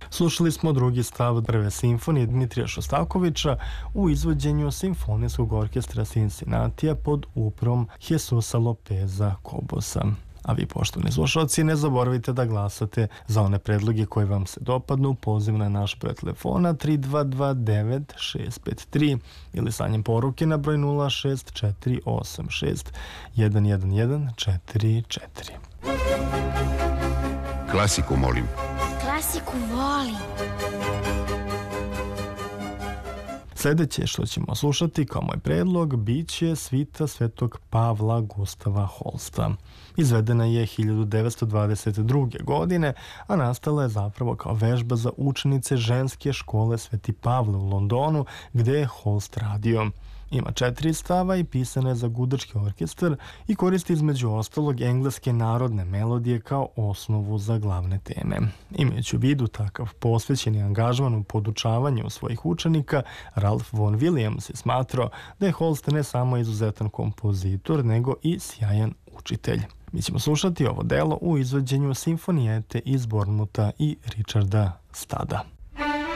Slušali smo drugi stav prve simfonije Dmitrija Šostakovića u izvođenju Simfonijskog orkestra Cincinnatija pod upravom Jesusa Lopeza Cobosa. A vi, poštovani slušalci, ne zaboravite da glasate za one predloge koji vam se dopadnu. Poziv na naš broj telefona 3229 ili slanjem poruke na broj 06486111144. Klasiku molim. Klasiku volim. Sljedeće što ćemo slušati kao moj predlog bit će svita Svetog Pavla Gustava Holsta. Izvedena je 1922. godine, a nastala je zapravo kao vežba za učenice ženske škole Sveti Pavle u Londonu, gde je Holst radio. Ima 4 stava i pisana je za gudački orkestar i koristi između ostalog engleske narodne melodije kao osnovu za glavne teme. Imajući u vidu takav posvećeni angažman u podučavanju svojih učenika, Ralph Vaughan Williams je smatrao da je Holst ne samo izuzetan kompozitor, nego i sjajan učitelj. Mi ćemo slušati ovo delo u izvođenju simfonijete iz Bournemoutha i Richarda Stada.